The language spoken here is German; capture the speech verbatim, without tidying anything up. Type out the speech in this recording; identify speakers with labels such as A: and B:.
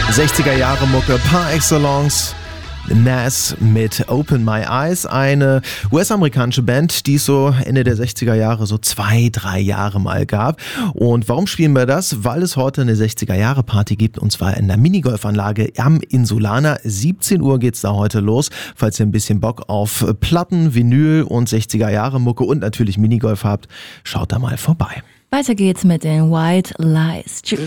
A: sechziger Jahre Mucke par excellence. Nas mit Open My Eyes, eine U S-amerikanische Band, die es so Ende der sechziger Jahre so zwei, drei Jahre mal gab. Und warum spielen wir das? Weil es heute eine sechziger Jahre Party gibt, und zwar in der Minigolfanlage am Insulaner. siebzehn Uhr geht's da heute los. Falls ihr ein bisschen Bock auf Platten, Vinyl und sechziger Jahre Mucke und natürlich Minigolf habt, schaut da mal vorbei.
B: Weiter geht's mit den White Lies. Tschüss.